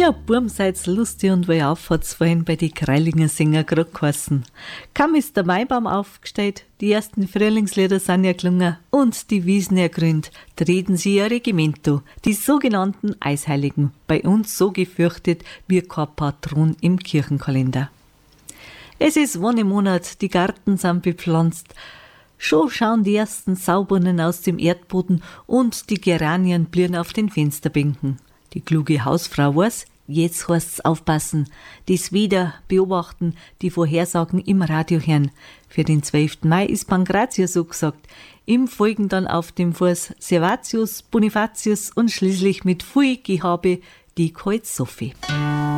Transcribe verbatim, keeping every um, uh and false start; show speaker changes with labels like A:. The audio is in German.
A: Ja, Burmseits lustig und wohlauf hat's vorhin bei die Kreilinger Sänger grad geheißen. Kaum ist der Maibaum aufgestellt, die ersten Frühlingslieder sind ja gelungen und die Wiesen ergrünt, treten sie ihr Regimento, die sogenannten Eisheiligen, bei uns so gefürchtet wie kein Patron im Kirchenkalender. Es ist Wonnemonat, die Garten sind bepflanzt, schon schauen die ersten Saubohnen aus dem Erdboden und die Geranien blühen auf den Fensterbänken. Die kluge Hausfrau weiß, jetzt heißt's aufpassen, das Wetter beobachten, die Vorhersagen im Radio hören. Für den zwölften Mai ist Pankratius so gesagt. Im Folgen dann auf dem Fuß Servatius, Bonifatius und schließlich mit viel Gehabe die Kalt Sophie.